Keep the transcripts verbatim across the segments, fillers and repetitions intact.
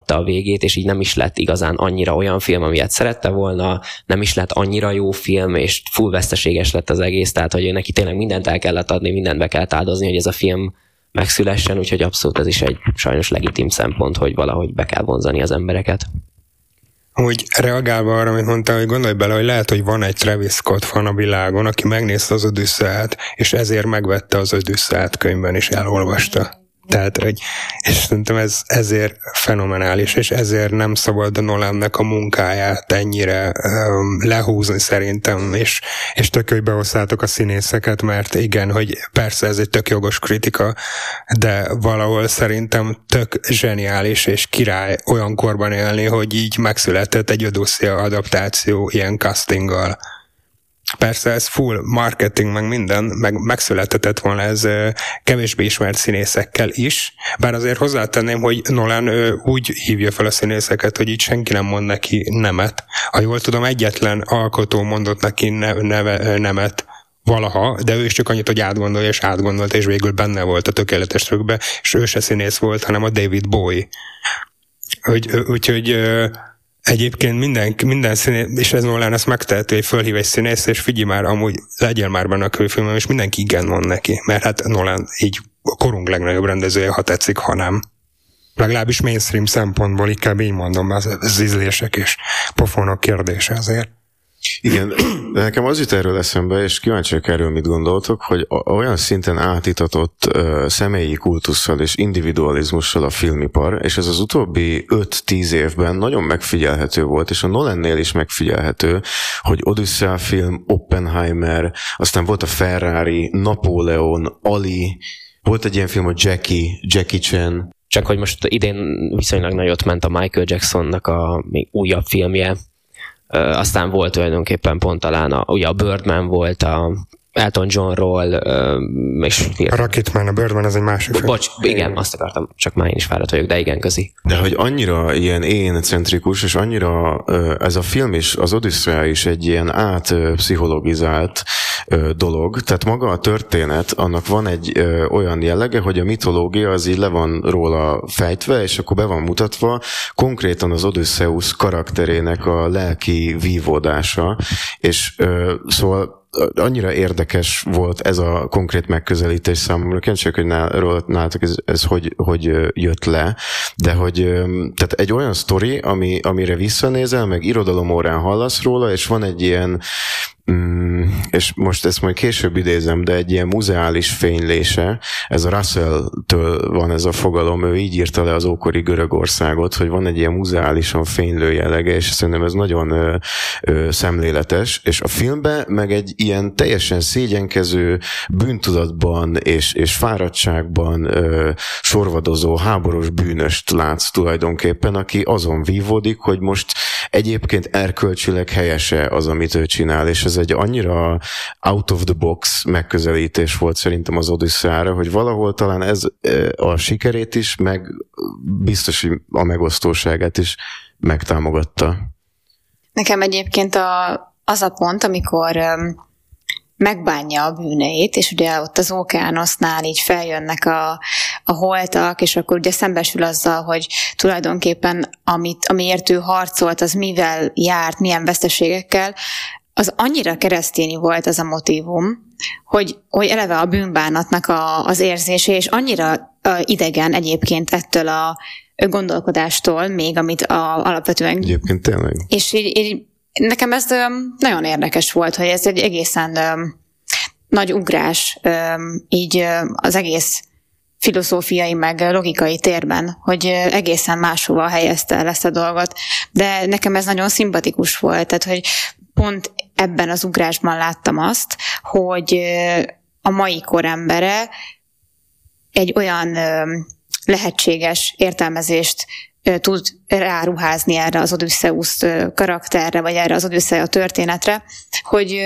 látta a végét, és így nem is lett igazán annyira olyan film, amilyet szerette volna, nem is lett annyira jó film, és full veszteséges lett az egész, tehát hogy neki tényleg mindent el kellett adni, mindent be kellett áldozni, hogy ez a film megszülessen, úgyhogy abszolút ez is egy sajnos legitim szempont, hogy valahogy be kell vonzani az embereket. Úgy reagálva arra, amit mondtál, hogy gondolj bele, hogy lehet, hogy van egy Travis Scott fan a világon, aki megnézte az Odüsszeát, és ezért megvette az Odüsszeát könyvben, és elolvasta. Tehát, hogy, és szerintem ez ezért fenomenális, és ezért nem szabad a Nolannek a munkáját ennyire um, lehúzni szerintem, és, és tök, hogy behozzátok a színészeket, mert igen, hogy persze ez egy tök jogos kritika, de valahol szerintem tök zseniális és király olyan korban élni, hogy így megszületett egy Odyssea adaptáció ilyen castinggal. Persze ez full marketing, meg minden, meg megszületett volna ez kevésbé ismert színészekkel is, bár azért hozzátenném, hogy Nolan úgy hívja fel a színészeket, hogy így senki nem mond neki nemet. Ha jól tudom, egyetlen alkotó mondott neki ne, neve, nemet valaha, de ő is csak annyit, hogy átgondolja, és átgondolta, és végül benne volt a tökéletes trükkbe, és ő se színész volt, hanem a David Bowie. Úgy, úgyhogy egyébként minden, minden színész, és ez Nolan ezt megtehető, hogy fölhív egy színész, és figyelj már, amúgy legyél már benne a külfilmben, és mindenki igen mond neki, mert hát Nolan így a korunk legnagyobb rendezője, ha tetszik, ha nem. Legalábbis mainstream szempontból inkább így mondom, az, az ízlések és pofonok kérdése azért. Igen, de nekem az jut erről eszembe, és kíváncsiak erről mit gondoltok, hogy olyan szinten átitatott uh, személyi kultusszal és individualizmussal a filmipar, és ez az utóbbi öt-tíz évben nagyon megfigyelhető volt, és a Nolannél is megfigyelhető, hogy Odyssea film, Oppenheimer, aztán volt a Ferrari, Napóleon, Ali, volt egy ilyen film, a Jackie, Jackie Chan. Csak hogy most idén viszonylag nagyot ment a Michael Jacksonnak a még újabb filmje, Uh, aztán volt tulajdonképpen pont talán a, ugye a Birdman volt, a Elton Johnról, uh, és... A Rocketman, a Birdman, az egy másik film. Bocs, igen, azt akartam, csak már én is fáradt vagyok, de igen, közi. De hogy annyira ilyen én-centrikus, és annyira uh, ez a film is, az Odyssea is egy ilyen átpszichologizált uh, dolog, tehát maga a történet, annak van egy uh, olyan jellege, hogy a mitológia az így le van róla fejtve, és akkor be van mutatva konkrétan az Odysseus karakterének a lelki vívódása, és uh, szóval annyira érdekes volt ez a konkrét megközelítés számomra. Kíváncsiak, hogy nálatok ez, ez hogy, hogy jött le, de hogy tehát egy olyan sztori, ami, amire visszanézel, meg irodalomórán hallasz róla, és van egy ilyen Mm, és most ezt majd később idézem, de egy ilyen muzeális fénylése, ez a Russell-től van ez a fogalom, ő így írta le az ókori Görögországot, hogy van egy ilyen muzeálisan fénylő jellege, és szerintem ez nagyon ö, ö, szemléletes, és a filmben meg egy ilyen teljesen szégyenkező, bűntudatban és, és fáradtságban ö, sorvadozó, háborús bűnöst látsz tulajdonképpen, aki azon vívódik, hogy most egyébként erkölcsileg helyese az, amit ő csinál, és ez egy annyira out of the box megközelítés volt szerintem az Odysseára, hogy valahol talán ez a sikerét is, meg biztos, hogy a megosztóságát is megtámogatta. Nekem egyébként a, az a pont, amikor um, megbánja a bűneit, és ugye ott az Ókeánosznál így feljönnek a, a holtak, és akkor ugye szembesül azzal, hogy tulajdonképpen amit, amiért ő harcolt, az mivel járt, milyen veszteségekkel, az annyira keresztényi volt az a motívum, hogy, hogy eleve a bűnbánatnak a, az érzése, és annyira uh, idegen egyébként ettől a gondolkodástól, még amit a, alapvetően... Egyébként tényleg. És így, így nekem ez um, nagyon érdekes volt, hogy ez egy egészen um, nagy ugrás um, így um, az egész filozófiai meg logikai térben, hogy egészen máshova helyezte el ezt a dolgot. De nekem ez nagyon szimpatikus volt, tehát hogy pont ebben az ugrásban láttam azt, hogy a mai kor embere egy olyan lehetséges értelmezést tud ráruházni erre az Odysseus karakterre, vagy erre az Odyssea történetre, hogy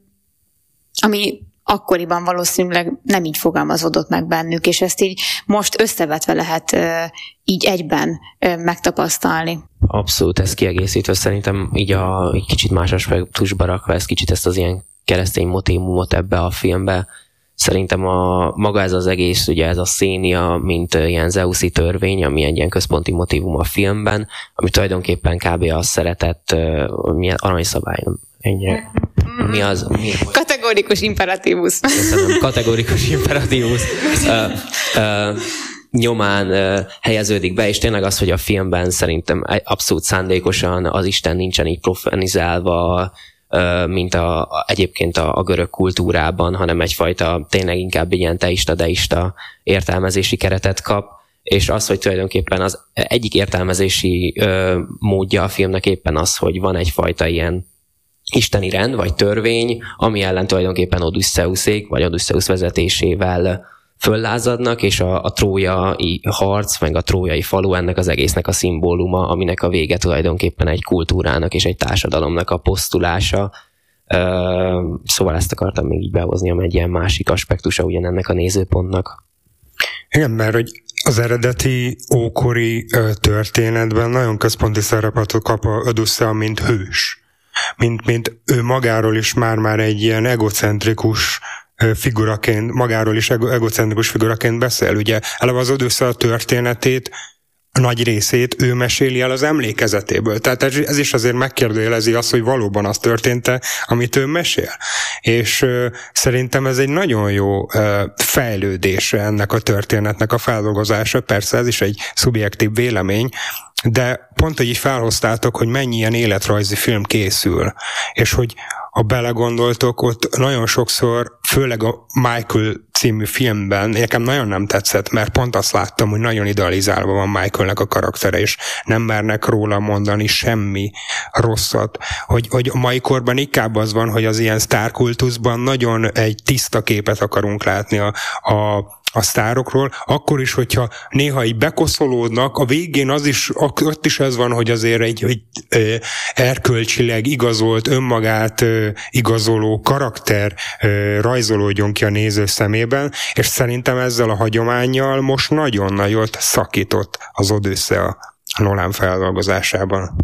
ami akkoriban valószínűleg nem így fogalmazódott meg bennük, és ezt így most összevetve lehet így egyben megtapasztalni. Abszolút, ez kiegészítve szerintem így a egy kicsit más aspektusba rakva, ez kicsit ezt az ilyen keresztény motívumot ebbe a filmbe szerintem a, maga ez az egész, ugye ez a szénia, mint ilyen zeuszi törvény, ami egy ilyen központi motívum a filmben, ami tulajdonképpen kb. Azt szeretett, milyen aranyszabály, ennyire. Mi az? Mi? Kategórikus imperatívus. Köszönöm, kategórikus imperatívus. Uh, uh, nyomán uh, helyeződik be, és tényleg az, hogy a filmben szerintem abszolút szándékosan az Isten nincsen így profanizálva, uh, mint a, a, egyébként a, a görög kultúrában, hanem egyfajta tényleg inkább ilyen teista-deista értelmezési keretet kap, és az, hogy tulajdonképpen az egyik értelmezési uh, módja a filmnek éppen az, hogy van egyfajta ilyen isteni rend, vagy törvény, ami ellen tulajdonképpen Odüsszeuszék, vagy Odüsszeusz vezetésével föllázadnak, és a, a trójai harc, meg a trójai falu ennek az egésznek a szimbóluma, aminek a vége tulajdonképpen egy kultúrának és egy társadalomnak a posztulása. Szóval ezt akartam még így behozni, ami egy ilyen másik aspektusa ugyanennek a nézőpontnak. Igen, mert hogy az eredeti ókori történetben nagyon központi szerepet kap a Odüsszea, mint hős. Mint, mint ő magáról is már-már egy ilyen egocentrikus figuraként, magáról is egocentrikus figuraként beszél. Ugye eleve az Odüsszea történetét, a nagy részét ő meséli el az emlékezetéből. Tehát ez is azért megkérdőjelezi azt, hogy valóban az történt-e, amit ő mesél. És uh, szerintem ez egy nagyon jó uh, fejlődése ennek a történetnek a feldolgozása. Persze ez is egy szubjektív vélemény, de pont, hogy így felhoztátok, hogy mennyi ilyen életrajzi film készül, és hogy ha belegondoltok, ott nagyon sokszor, főleg a Michael című filmben, nekem nagyon nem tetszett, mert pont azt láttam, hogy nagyon idealizálva van Michaelnek a karaktere, és nem mernek róla mondani semmi rosszat. Hogy, hogy a mai korban inkább az van, hogy az ilyen sztárkultuszban nagyon egy tiszta képet akarunk látni a, a a sztárokról, akkor is, hogyha néha így bekoszolódnak, a végén az is, ott is ez van, hogy azért egy, egy ö, erkölcsileg igazolt, önmagát ö, igazoló karakter ö, rajzolódjon ki a néző szemében, és szerintem ezzel a hagyománnyal most nagyon nagyot szakított az Odüsszea Nolan feldolgozásában.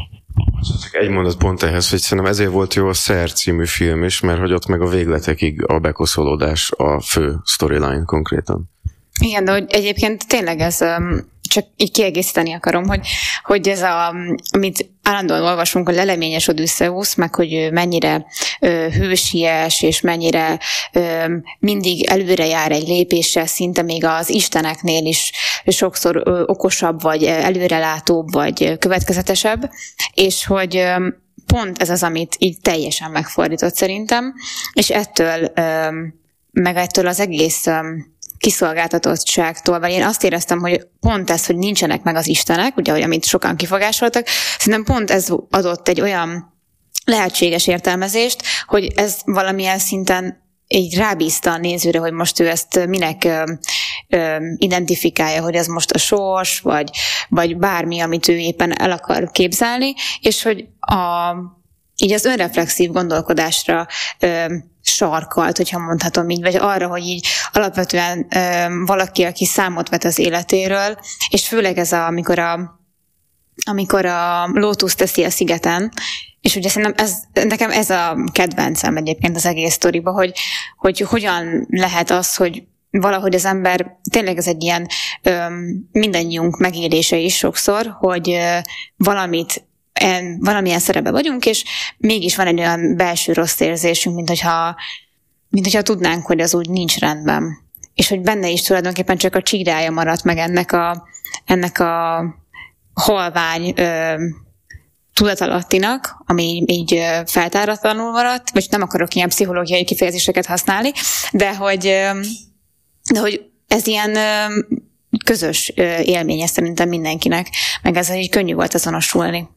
Csak egy mondat pont ehhez, hogy szerintem ezért volt jó a Szer című film is, mert hogy ott meg a végletekig a bekoszolódás a fő storyline konkrétan. Igen, de hogy egyébként tényleg ez, csak így kiegészíteni akarom, hogy, hogy ez a, amit állandóan olvasunk, a leleményes Odüsszeusz, meg hogy mennyire ö, hősies, és mennyire ö, mindig előre jár egy lépéssel, szinte még az isteneknél is sokszor ö, okosabb, vagy előrelátóbb, vagy következetesebb, és hogy ö, pont ez az, amit így teljesen megfordított szerintem, és ettől, ö, meg ettől az egész ö, kiszolgáltatottságtól, vagy én azt éreztem, hogy pont ez, hogy nincsenek meg az istenek, ugye, amit sokan kifogásoltak, szerintem pont ez adott egy olyan lehetséges értelmezést, hogy ez valamilyen szinten így rábízta a nézőre, hogy most ő ezt minek ö, ö, identifikálja, hogy ez most a sors, vagy, vagy bármi, amit ő éppen el akar képzelni, és hogy a, így az önreflexív gondolkodásra ö, sarkalt, hogyha mondhatom így, vagy arra, hogy így alapvetően ö, valaki, aki számot vet az életéről, és főleg ez a, amikor a, amikor a Lotus teszi a szigeten, és ugye szerintem ez, nekem ez a kedvencem egyébként az egész sztoriba, hogy, hogy hogyan lehet az, hogy valahogy az ember, tényleg ez egy ilyen ö, mindannyiunk megélése is sokszor, hogy ö, valamit valamilyen szerepben vagyunk, és mégis van egy olyan belső rossz érzésünk, mint hogyha, mint hogyha tudnánk, hogy az úgy nincs rendben. És hogy benne is tulajdonképpen csak a csírája maradt meg ennek a, ennek a halvány ö, tudatalattinak, ami így, így feltáratlanul maradt, vagy nem akarok ilyen pszichológiai kifejezéseket használni, de hogy, ö, de hogy ez ilyen ö, közös ö, élmény szerintem mindenkinek, meg ezzel így könnyű volt azonosulni.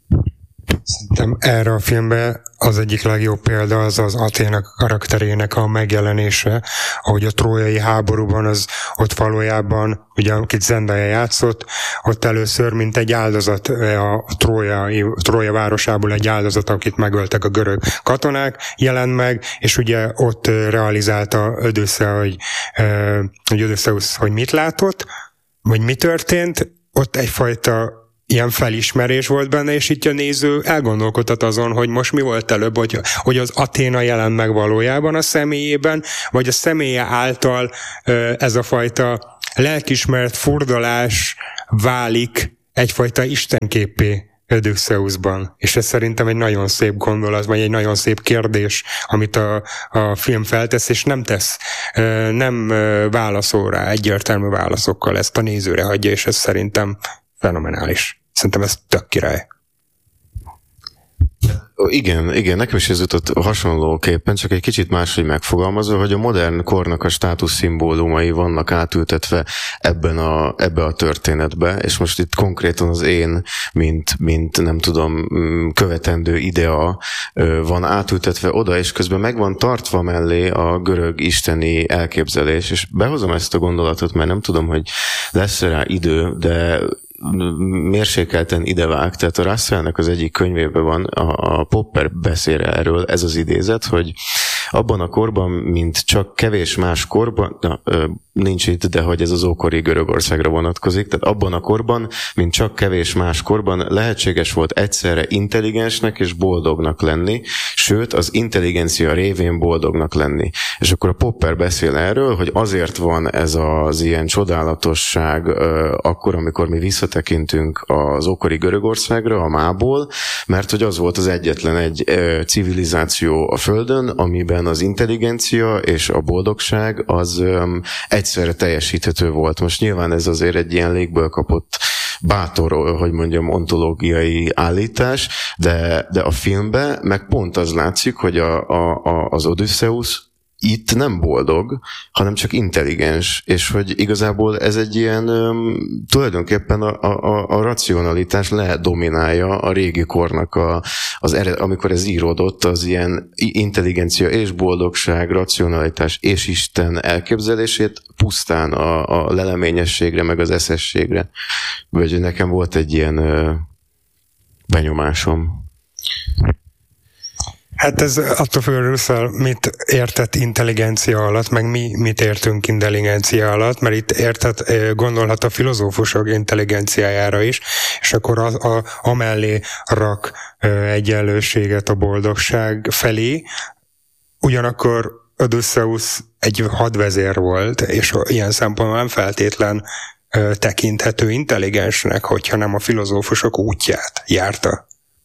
Szerintem erre a filmben az egyik legjobb példa az az Athéna karakterének a megjelenése, ahogy a trójai háborúban az ott valójában, ugye akit Zendaya játszott, ott először mint egy áldozat a Trója, Trója városából egy áldozat, akit megöltek a görög katonák, jelent meg, és ugye ott realizálta Odüsszea, hogy, hogy Odüsszeusz, hogy mit látott, vagy mi történt, ott egyfajta ilyen felismerés volt benne, és itt a néző elgondolkodhat azon, hogy most mi volt előbb, hogy, hogy az Athéna jelen meg valójában a személyében, vagy a személye által ez a fajta lelkismert furdalás válik egyfajta istenképpé Odüsszeuszban. És ez szerintem egy nagyon szép gondolat, vagy egy nagyon szép kérdés, amit a, a film feltesz, és nem tesz, nem válaszol rá egyértelmű válaszokkal, ezt a nézőre hagyja, és ez szerintem fenomenális. Szerintem ez tök király. Igen, igen, nekem is ez jutott hasonlóképpen, csak egy kicsit máshogy megfogalmazva, hogy a modern kornak a státuszszimbólumai vannak átültetve ebben a, ebbe a történetbe, és most itt konkrétan az én, mint, mint nem tudom, követendő idea van átültetve oda, és közben meg van tartva mellé a görög isteni elképzelés, és behozom ezt a gondolatot, mert nem tudom, hogy lesz rá idő, de mérsékelten idevág, tehát a Russellnek az egyik könyvében van, a, a Popper beszél erről, ez az idézet, hogy abban a korban, mint csak kevés más korban, na, nincs itt, de hogy ez az ókori Görögországra vonatkozik, tehát abban a korban, mint csak kevés más korban lehetséges volt egyszerre intelligensnek és boldognak lenni, sőt, az intelligencia révén boldognak lenni. És akkor a Popper beszél erről, hogy azért van ez az ilyen csodálatosság akkor, amikor mi visszatekintünk az ókori Görögországra, a mából, mert hogy az volt az egyetlen egy civilizáció a Földön, amiben az intelligencia és a boldogság az egyszerre teljesíthető volt. Most nyilván ez azért egy ilyen légből kapott bátor, hogy mondjam, ontológiai állítás, de, de a filmben meg pont az látszik, hogy a, a, a, az Odüsszeusz itt nem boldog, hanem csak intelligens, és hogy igazából ez egy ilyen, um, tulajdonképpen a, a, a racionalitás ledominálja a régi kornak, a, az ered, amikor ez íródott, az ilyen intelligencia és boldogság, racionalitás és Isten elképzelését pusztán a, a leleményességre, meg az eszességre. Vagy nekem volt egy ilyen uh, benyomásom. Hát ez attól függ, Russell mit értett intelligencia alatt, meg mi mit értünk intelligencia alatt, mert itt értett, gondolhat a filozófusok intelligenciájára is, és akkor a, a, amellé rak egyenlőséget a boldogság felé. Ugyanakkor Odüsszeusz egy hadvezér volt, és ilyen szempontból nem feltétlen tekinthető intelligensnek, hogyha nem a filozófusok útját járta.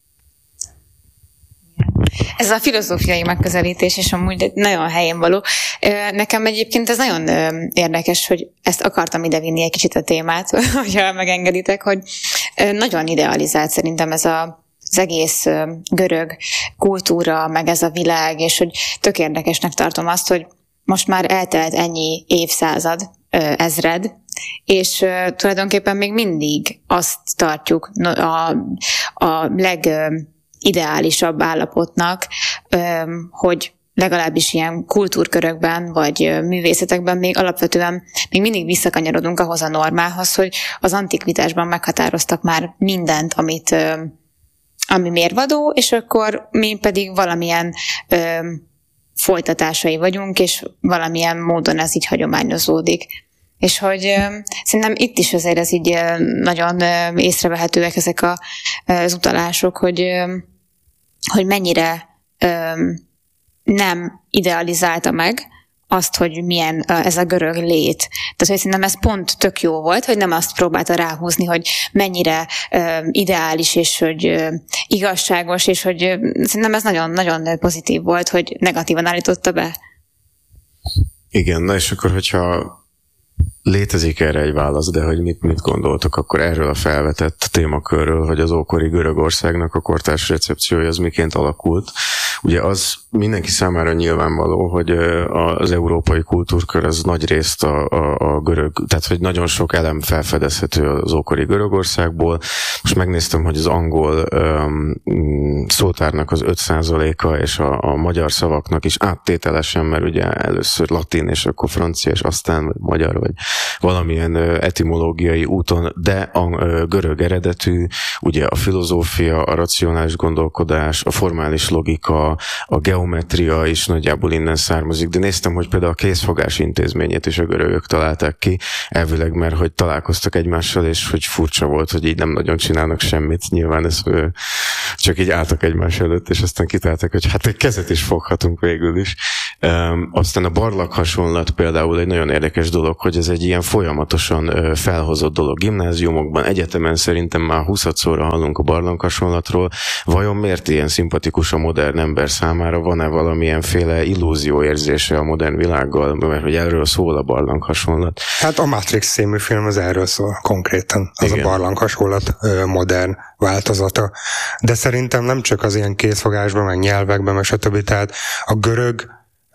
Ez a filozófiai megközelítés, és amúgy nagyon helyén való. Nekem egyébként ez nagyon érdekes, hogy ezt akartam idevinni egy kicsit a témát, hogyha megengeditek, hogy nagyon idealizált szerintem ez a az egész görög kultúra, meg ez a világ, és hogy tök érdekesnek tartom azt, hogy most már eltelt ennyi évszázad, ezred, és tulajdonképpen még mindig azt tartjuk a, a leg ideálisabb állapotnak, hogy legalábbis ilyen kultúrkörökben, vagy művészetekben még alapvetően még mindig visszakanyarodunk ahhoz a normához, hogy az antikvitásban meghatároztak már mindent, amit, ami mérvadó, és akkor mi pedig valamilyen folytatásai vagyunk, és valamilyen módon ez így hagyományozódik. És hogy szerintem itt is azért ez így nagyon észrevehetőek ezek a, az utalások, hogy, hogy mennyire nem idealizálta meg azt, hogy milyen ez a görög lét. Tehát, hogy szerintem ez pont tök jó volt, hogy nem azt próbálta ráhúzni, hogy mennyire ideális, és hogy igazságos, és hogy szerintem ez nagyon-nagyon pozitív volt, hogy negatívan állította be. Igen, na és akkor, hogyha létezik erre egy válasz, de hogy mit, mit gondoltok akkor erről a felvetett témakörről, hogy az ókori Görögországnak a kortárs recepciója az miként alakult. Ugye az mindenki számára nyilvánvaló, hogy az európai kultúrkör az nagy részt a, a, a görög, tehát hogy nagyon sok elem felfedezhető az ókori Görögországból. Most megnéztem, hogy az angol um, szótárnak az öt százaléka és a, a magyar szavaknak is áttételesen, mert ugye először latin, és akkor francia, és aztán vagy magyar, vagy valamilyen etimológiai úton, de a görög eredetű, ugye a filozófia, a racionális gondolkodás, a formális logika, a, a geometria is nagyjából innen származik, de néztem, hogy például a kézfogás intézményét is a görögök találták ki, elvileg, mert hogy találkoztak egymással, és hogy furcsa volt, hogy így nem nagyon csinálnak semmit. Nyilván ez csak így álltak egymás előtt, és aztán kitáltak, hogy hát egy kezet is foghatunk végül is. Um, aztán a barlang hasonlat például egy nagyon érdekes dolog, hogy ez egy ilyen folyamatosan uh, felhozott dolog. Gimnáziumokban, egyetemen szerintem már huszadszorra hallunk a barlang hasonlatról. Vajon miért ilyen szimpatikus a modern ember számára? Van-e valamilyenféle illúzióérzése a modern világgal? Mert hogy erről szól a barlang hasonlat. Hát a Matrix című film az erről szól konkrétan. Az igen. A barlang hasonlat modern változata. De szerintem nem csak az ilyen kézfogásban, meg nyelvekben, meg stb. Tehát a görög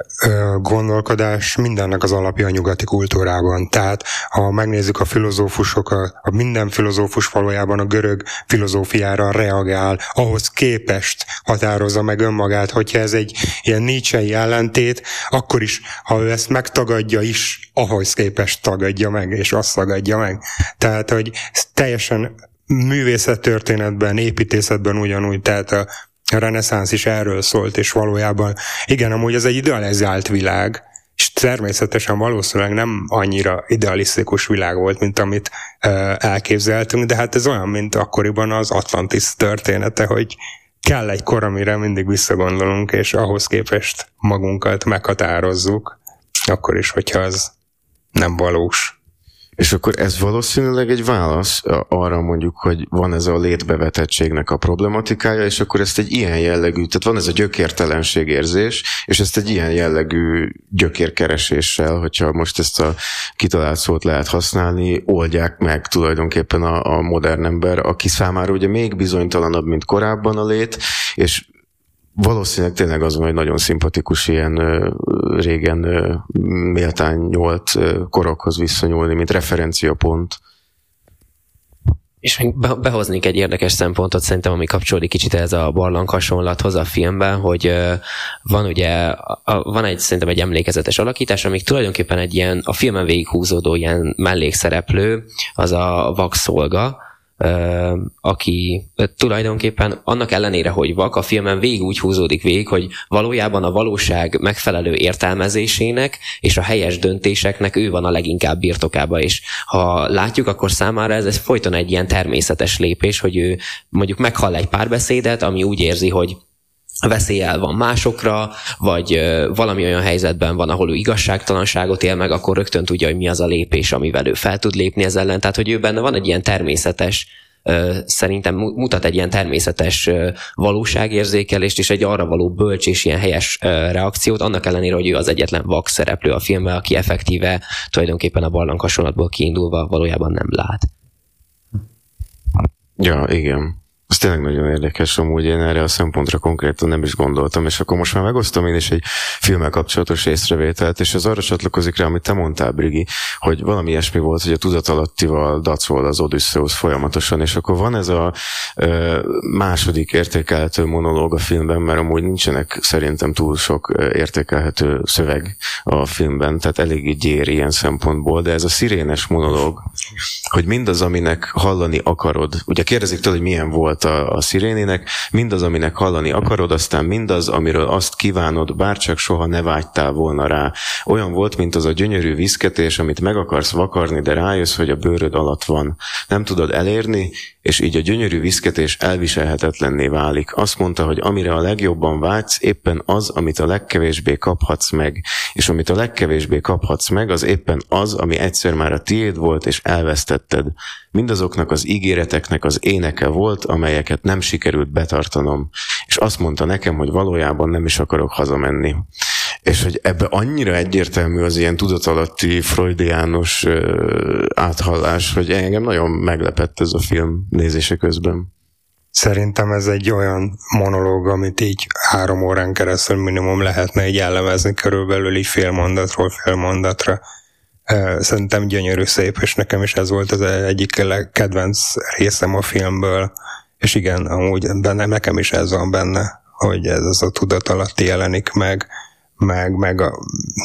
gondolkodás mindennek az alapja a nyugati kultúrában. Tehát ha megnézzük a filozófusokat, a minden filozófus valójában a görög filozófiára reagál, ahhoz képest határozza meg önmagát, hogyha ez egy ilyen Nietzschei ellentét, akkor is, ha ő ezt megtagadja is, ahhoz képest tagadja meg, és azt tagadja meg. Tehát, hogy teljesen művészettörténetben, építészetben ugyanúgy, tehát a A reneszánsz is erről szólt, és valójában igen, amúgy ez egy idealizált világ, és természetesen valószínűleg nem annyira idealisztikus világ volt, mint amit uh, elképzeltünk, de hát ez olyan, mint akkoriban az Atlantis története, hogy kell egy kor, amire mindig visszagondolunk, és ahhoz képest magunkat meghatározzuk, akkor is, hogyha az nem valós. És akkor ez valószínűleg egy válasz arra mondjuk, hogy van ez a létbevetettségnek a problematikája, és akkor ezt egy ilyen jellegű, tehát van ez a gyökértelenségérzés, és ezt egy ilyen jellegű gyökérkereséssel, hogyha most ezt a kitalált szót lehet használni, oldják meg tulajdonképpen a, a modern ember, aki számára ugye még bizonytalanabb, mint korábban a lét, és valószínűleg tényleg az, hogy nagyon szimpatikus ilyen ö, régen ö, méltányolt ö, korokhoz visszanyúlni, mint referenciapont. És még behoznék egy érdekes szempontot szerintem, ami kapcsolódik kicsit ez a barlang hasonlathoz a filmben, hogy van ugye, a, van egy szerintem egy emlékezetes alakítás, amik tulajdonképpen egy ilyen, a filmen végighúzódó ilyen mellékszereplő, az a vakszolga, Uh, aki uh, tulajdonképpen annak ellenére, hogy vak, a filmen végig úgy húzódik végig, hogy valójában a valóság megfelelő értelmezésének és a helyes döntéseknek ő van a leginkább birtokába, és ha látjuk, akkor számára ez, ez folyton egy ilyen természetes lépés, hogy ő mondjuk meghall egy párbeszédet, ami úgy érzi, hogy veszélyel van másokra, vagy ö, valami olyan helyzetben van, ahol ő igazságtalanságot él meg, akkor rögtön tudja, hogy mi az a lépés, amivel ő fel tud lépni ez ellen. Tehát, hogy ő benne van egy ilyen természetes, ö, szerintem mutat egy ilyen természetes ö, valóságérzékelést, és egy arra való bölcs és ilyen helyes ö, reakciót, annak ellenére, hogy ő az egyetlen vak szereplő a filmben, aki effektíve tulajdonképpen a barlang hasonlatból kiindulva valójában nem lát. Ja, igen. Ez tényleg nagyon érdekes, amúgy én erre a szempontra konkrétan nem is gondoltam, és akkor most már megosztom én is egy filmmel kapcsolatos észrevételt, és ez arra csatlakozik rá, amit te mondtál, Brigi, hogy valami ilyesmi volt, hogy a tudatalattival dacol az Odysseus folyamatosan, és akkor van ez a ö, második értékelhető monológ a filmben, mert amúgy nincsenek szerintem túl sok értékelhető szöveg a filmben, tehát eléggé gyér ilyen szempontból, de ez a szirénes monológ, hogy mindaz, aminek hallani akarod, ugye kérdezik tőle, hogy milyen volt a, a szirénének, mindaz, aminek hallani akarod, aztán mindaz, amiről azt kívánod, bárcsak soha ne vágytál volna rá. Olyan volt, mint az a gyönyörű viszketés, amit meg akarsz vakarni, de rájössz, hogy a bőröd alatt van. Nem tudod elérni, és így a gyönyörű viszketés elviselhetetlenné válik. Azt mondta, hogy amire a legjobban vágysz, éppen az, amit a legkevésbé kaphatsz meg. És amit a legkevésbé kaphatsz meg, az éppen az, ami egyszer már a tiéd volt, és elvesztetted. Mindazoknak az ígéreteknek az éneke volt, amelyeket nem sikerült betartanom. És azt mondta nekem, hogy valójában nem is akarok hazamenni. És hogy ebbe annyira egyértelmű az ilyen tudatalatti freudiános uh, áthallás, hogy engem nagyon meglepett ez a film nézése közben. Szerintem ez egy olyan monológ, amit így három órán keresztül minimum lehetne így elemezni, körülbelül így fél mondatról fél mondatra. Szerintem gyönyörű szép, és nekem is ez volt az egyik kedvenc részem a filmből, és igen, amúgy benne, nekem is ez van benne, hogy ez az a tudatalatti jelenik meg, meg, meg a,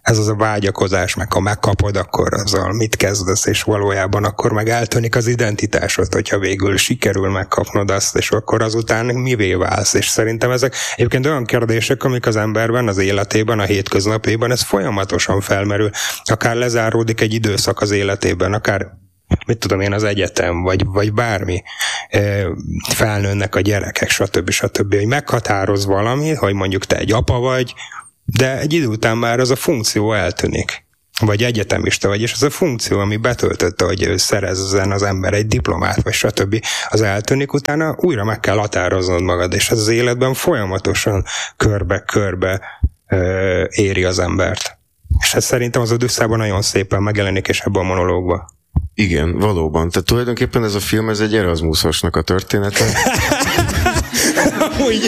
ez az a vágyakozás, meg ha megkapod, akkor azzal mit kezdesz, és valójában akkor meg eltűnik az identitásod, hogyha végül sikerül megkapnod azt, és akkor azután mivé válsz. És szerintem ezek egyébként olyan kérdések, amik az emberben, az életében, a hétköznapében, ez folyamatosan felmerül. Akár lezáródik egy időszak az életében, akár mit tudom én, az egyetem, vagy, vagy bármi, felnőnek a gyerekek, stb. stb. Hogy meghatároz valami, hogy mondjuk te egy apa vagy, de egy idő után már az a funkció eltűnik. Vagy egyetemista vagy, és az a funkció, ami betöltötte, hogy szerezzen az ember egy diplomát, vagy stb. Az eltűnik, utána újra meg kell határoznod magad, és ez az életben folyamatosan körbe-körbe ö, éri az embert. És ez szerintem az Odüsszában nagyon szépen megjelenik, és ebben a monológban. Igen, valóban. Tehát tulajdonképpen ez a film, ez egy Erasmusosnak a története. Úgy.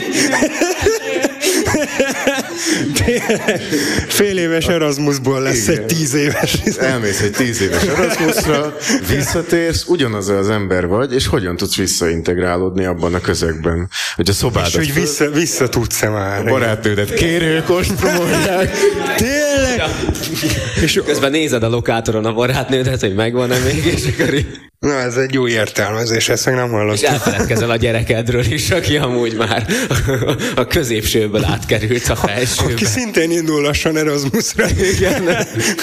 Fél éves Erasmusból lesz igen. Egy tíz éves. Elmész egy tíz éves Erasmusra, visszatérsz, ugyanaz az ember vagy, és hogyan tudsz visszaintegrálódni abban a közegben. Hogy a szobádat... És hogy vissza, vissza tudsz-e már. A barátnődet kérők, ostromolják. Tényleg? Ja. És közben nézed a lokátoron a barátnődet, hogy megvan-e még, és akkor így... Na, ez egy jó értelmezés, ezt meg nem hallottam. És elfeledkezel a gyerekedről is, aki amúgy már a középsőből átkerült a felsőbe. Aki szintén indul lassan Erasmusra. Igen.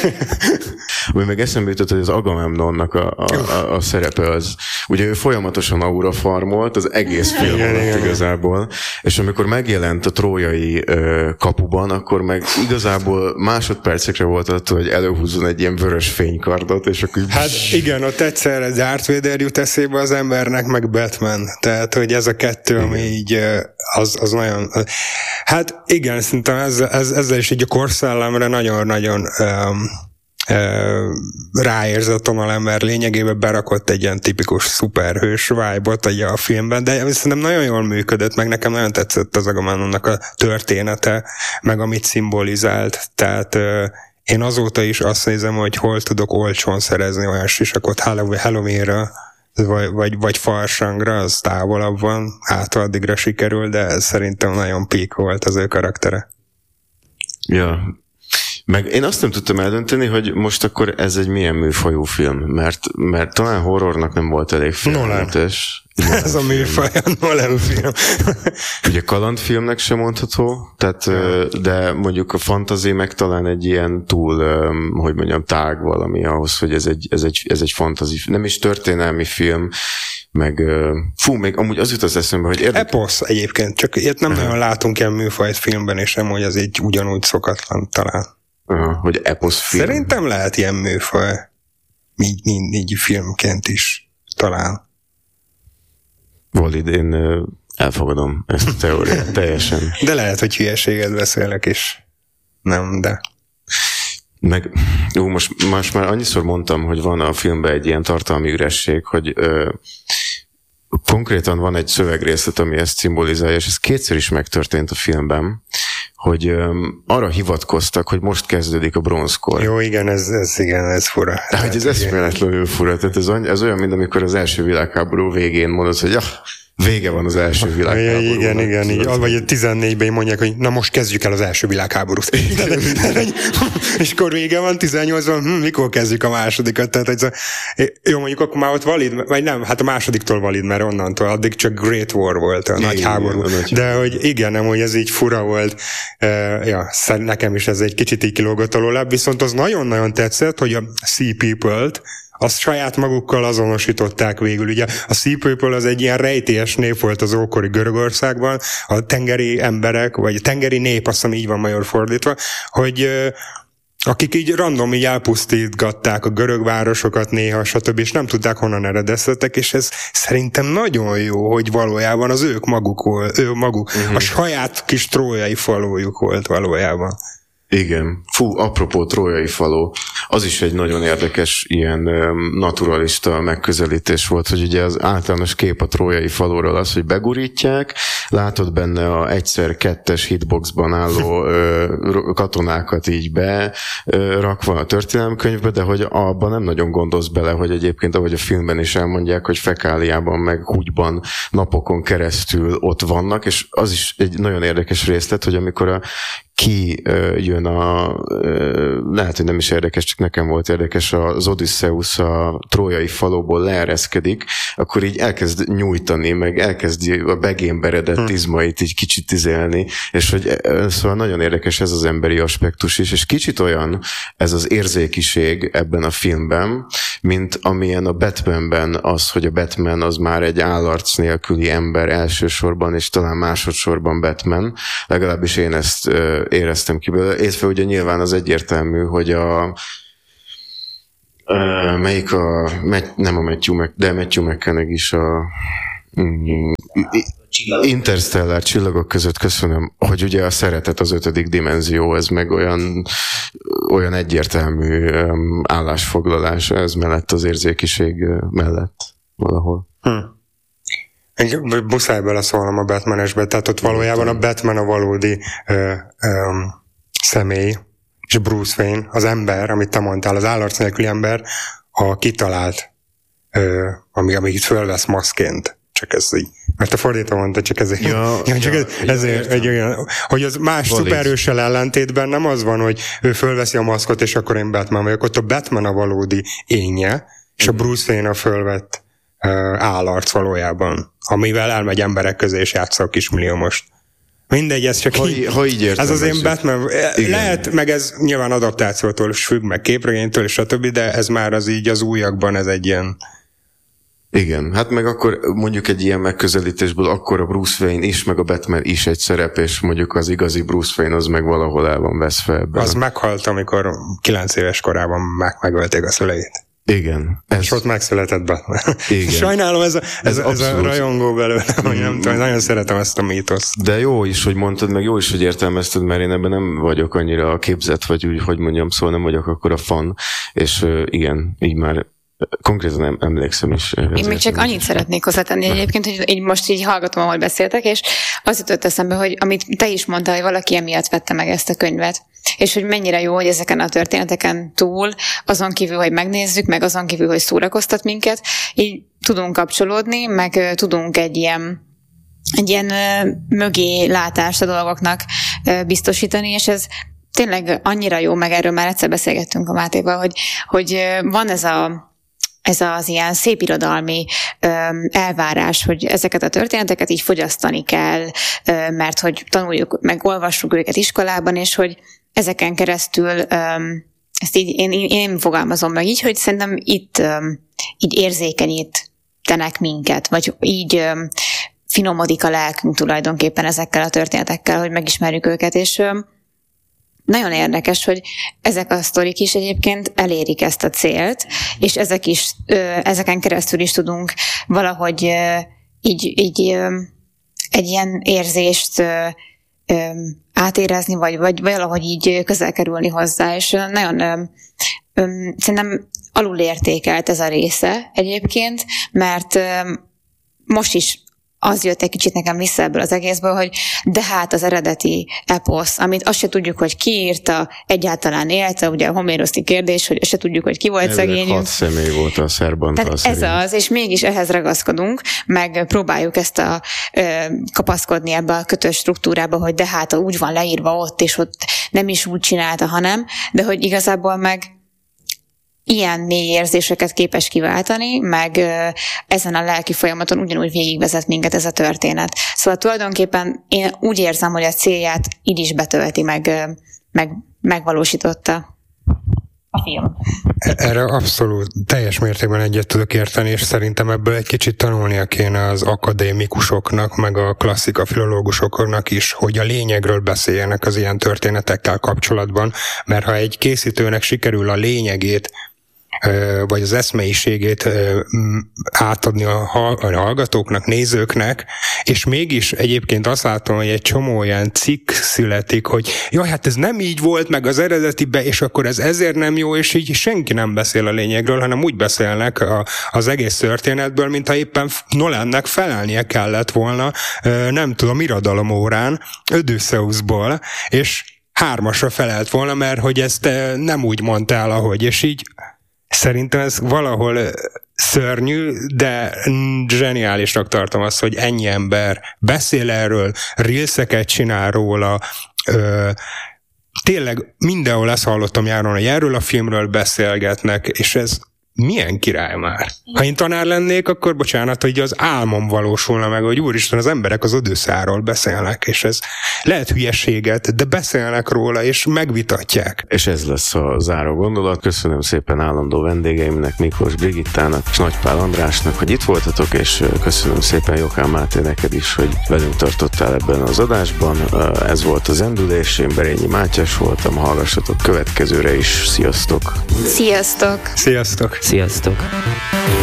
Ami meg eszembe jutott, hogy az Agamemnonnak a, a, a, a szerepe az, ugye ő folyamatosan aura farmolt az egész film alatt igazából, és amikor megjelent a trójai ö, kapuban, akkor meg igazából másodpercekre volt attól, hogy előhúzzon egy ilyen vörös fénykardot, és akkor... Hát igen, ott egyszerre Darth Vader jut eszébe az embernek, meg Batman. Tehát, hogy ez a kettő, ami igen. így az, az nagyon... Hát igen, szerintem ez, ez, ezzel is így a korszellemre nagyon-nagyon um, um, ráérzett a ember, lényegében berakott egy ilyen tipikus szuperhős vibe-ot a filmben, de szerintem nagyon jól működött, meg nekem nagyon tetszett az Agamemnonnak a története, meg amit szimbolizált, tehát uh, én azóta is azt nézem, hogy hol tudok olcsón szerezni olyan sisakot Halloweenra, vagy, vagy, vagy farsangra, az távolabb van, hát addigra sikerül, de ez szerintem nagyon peak volt az ő karaktere. Ja, meg én azt nem tudtam eldönteni, hogy most akkor ez egy milyen műfajú film, mert, mert talán horrornak nem volt elég filmentes. Ez a műfaj, a Nolan film. Ugye kalandfilmnek sem mondható, tehát, de mondjuk a fantasy meg talán egy ilyen túl, hogy mondjam, tág valami ahhoz, hogy ez egy, ez egy, ez egy fantasy, nem is történelmi film, meg fú, még amúgy az jut az eszembe, hogy érdekes. Eposz egyébként, csak ilyet nem nagyon látunk ilyen műfajt filmben, és nem, hogy az így ugyanúgy szokatlan talán. Aha, hogy eposz film. Szerintem lehet ilyen műfaj, így, így, így filmként is, talán. Valid, én elfogadom ezt a teóriát teljesen. De lehet, hogy hülyeséget beszélek is. Nem, de... Meg, jó, most, most már annyiszor mondtam, hogy van a filmben egy ilyen tartalmi üresség, hogy ö, konkrétan van egy szövegrészlet, ami ezt szimbolizálja, és ez kétszer is megtörtént a filmben, hogy öm, arra hivatkoztak, hogy most kezdődik a bronzkor. Jó, igen, ez, ez igen, ez fura. De hogy ez eszméletlenül fura. Tehát ez, ez olyan, mint amikor az első világháború végén mondod, hogy ah, vége van az első világháborúnak. Igen, igen, így, vagy tizennégyben mondják, hogy na most kezdjük el az első világháborút. És akkor vége van, tizennyolcban, hm, mikor kezdjük a másodikat? Tehát, hogy, jó, mondjuk akkor már ott valid, vagy nem, hát a másodiktól valid, mert onnantól, addig csak Great War volt, a igen, nagy háború. Igen, nagy de hogy igen, nem, hogy ez így fura volt. Uh, ja, nekem is ez egy kicsit így kilógott alól, viszont az nagyon-nagyon tetszett, hogy a Sea People-t azt saját magukkal azonosították végül. Ugye a Sea People az egy ilyen rejtélyes nép volt az ókori Görögországban, a tengeri emberek, vagy a tengeri nép, azt hiszem így van magyar fordítva, hogy akik így random így elpusztítgatták a görög városokat néha, stb. És nem tudták, honnan eredeztetek, és ez szerintem nagyon jó, hogy valójában az ők maguk volt, ő maguk, uh-huh. a saját kis trójai falójuk volt valójában. Igen. Fú, apropó trójai faló, az is egy nagyon érdekes ilyen naturalista megközelítés volt, hogy ugye az általános kép a trójai falóról az, hogy begurítják, látod benne a egyszer kettes hitboxban álló ö, katonákat így be ö, rakva a történelemkönyvbe, de hogy abban nem nagyon gondolsz bele, hogy egyébként, ahogy a filmben is elmondják, hogy Fekáliában meg húgyban napokon keresztül ott vannak, és az is egy nagyon érdekes részlet, hogy amikor a ki jön a, lehet, hogy nem is érdekes, csak nekem volt érdekes, az Odysseus a trójai falóból leereszkedik, akkor így elkezd nyújtani, meg elkezd a begémberedett izmait így kicsit tizélni, és hogy szóval nagyon érdekes ez az emberi aspektus is, és kicsit olyan ez az érzékiség ebben a filmben, mint amilyen a Batmanben az, hogy a Batman az már egy állarc nélküli ember elsősorban, és talán másodszorban Batman, legalábbis én ezt éreztem ki belőle. Értve ugye nyilván az egyértelmű, hogy a uh, melyik a nem a Matthew Mc, de Matthew McConaughey is a mm, Interstellar csillagok között, köszönöm, hogy ugye a szeretet az ötödik dimenzió, ez meg olyan, olyan egyértelmű um, állásfoglalás ez mellett, az érzékiség mellett valahol. Hm. Muszáj beleszólnom a Batmanesbe, tehát ott valójában a Batman a valódi ö, ö, személy, és Bruce Wayne, az ember, amit te mondtál, az állarc nélküli ember, a kitalált, ö, ami, ami itt fölvesz maszként. Csak ez így, mert a fordítva mondta, csak ezért, ja, ja, csak ja, ez, ezért egy olyan, hogy az más szupererőssel ellentétben nem az van, hogy ő fölveszi a maszkot, és akkor én Batman vagyok. Ott a Batman a valódi énje, és a Bruce Wayne a fölvett uh, állarc valójában, amivel elmegy emberek közé, és játsza a kismilliómost. Mindegy, ez csak ha, így, ha így értem, ez az én Batman, igen. Lehet, meg ez nyilván adaptációtól is függ, meg képregénytől, és a többi, de ez már az így az újakban, ez egy ilyen. Igen, hát meg akkor mondjuk egy ilyen megközelítésből akkor a Bruce Wayne is, meg a Batman is egy szerep, és mondjuk az igazi Bruce Wayne az meg valahol el van veszve ebben. Az meghalt, amikor kilenc éves korában meg megölték a szüleit. Igen. Ez... És ott megszületett Batman. Igen. Sajnálom, ez a, ez, ez, ez a rajongó belőle, hogy nem tudom, nagyon szeretem ezt a mítoszt. De jó is, hogy mondtad, meg jó is, hogy értelmezted, mert én ebben nem vagyok annyira képzett, vagy úgy, hogy mondjam, szóval nem vagyok akkor a fan, és uh, igen, így már konkrétan nem emlékszem is. Én még csak annyit szeretnék hozzátenni egyébként, hogy így most így hallgatom, ahogy beszéltek, és az jutott eszembe, hogy amit te is mondtál, hogy valaki emiatt vette meg ezt a könyvet, és hogy mennyire jó, hogy ezeken a történeteken túl, azon kívül, hogy megnézzük, meg azon kívül, hogy szórakoztat minket, így tudunk kapcsolódni, meg tudunk egy ilyen egy ilyen mögé látást a dolgoknak biztosítani, és ez tényleg annyira jó, meg erről már egyszer beszélgettünk a Mátéval, hogy, hogy van ez a ez az ilyen szép irodalmi öm, elvárás, hogy ezeket a történeteket így fogyasztani kell, öm, mert hogy tanuljuk, meg olvassuk őket iskolában, és hogy ezeken keresztül, öm, ezt így én, én fogalmazom meg így, hogy szerintem itt öm, így érzékenyítenek minket, vagy így öm, finomodik a lelkünk tulajdonképpen ezekkel a történetekkel, hogy megismerjük őket, és öm, nagyon érdekes, hogy ezek a sztorik is egyébként elérik ezt a célt, és ezek is, ezeken keresztül is tudunk valahogy így, így egy ilyen érzést átérezni, vagy, vagy valahogy így közel kerülni hozzá, és nagyon szerintem alulértékelt ez a része egyébként, mert most is az jött egy kicsit nekem vissza ebből az egészből, hogy de hát az eredeti eposz, amit azt se tudjuk, hogy ki írta, egyáltalán élte, ugye a homéroszti kérdés, hogy se tudjuk, hogy ki volt ez szegényünk. Hat személy volt a szerbantal szerint. Ez az, és mégis ehhez ragaszkodunk, meg próbáljuk ezt a ö, kapaszkodni ebbe a kötős struktúrába, hogy de hát úgy van leírva ott, és ott nem is úgy csinálta, hanem, de hogy igazából meg ilyen mély érzéseket képes kiváltani, meg ezen a lelki folyamaton ugyanúgy végigvezet minket ez a történet. Szóval tulajdonképpen én úgy érzem, hogy a célját így is betölti, meg, meg megvalósította a film. Erre abszolút teljes mértékben egyet tudok érteni, és szerintem ebből egy kicsit tanulnia kéne az akadémikusoknak, meg a klasszika filológusoknak is, hogy a lényegről beszéljenek az ilyen történetekkel kapcsolatban, mert ha egy készítőnek sikerül a lényegét vagy az eszmeiségét átadni a hallgatóknak, nézőknek, és mégis egyébként azt látom, hogy egy csomó olyan cikk születik, hogy jaj, hát ez nem így volt, meg az eredetibe, és akkor ez ezért nem jó, és így senki nem beszél a lényegről, hanem úgy beszélnek a, az egész történetből, mintha éppen Nolannek felelnie kellett volna, nem tudom, irodalom órán, Odysseusból, és hármasra felelt volna, mert hogy ezt nem úgy mondtál, ahogy, és így szerintem ez valahol szörnyű, de zseniálisnak tartom azt, hogy ennyi ember beszél erről, reelseket csinál róla, ö, tényleg mindenhol ezt hallottam nyáron, hogy erről a filmről beszélgetnek, és ez milyen király már. Ha én tanár lennék, akkor bocsánat, hogy az álmom valósulna meg, hogy úristen, az emberek az Odüsszeiáról beszélnek, és ez lehet hülyeséget, de beszélnek róla, és megvitatják. És ez lesz a záró gondolat. Köszönöm szépen állandó vendégeimnek, Miklós Brigittának és Nagypál Andrásnak, hogy itt voltatok, és köszönöm szépen Jokán Máté neked is, hogy velünk tartottál ebben az adásban. Ez volt az Endülés, én Berényi Mátyás voltam, hallgassatok következőre is. Sziasztok! Sziasztok! Sziasztok! Sziasztok!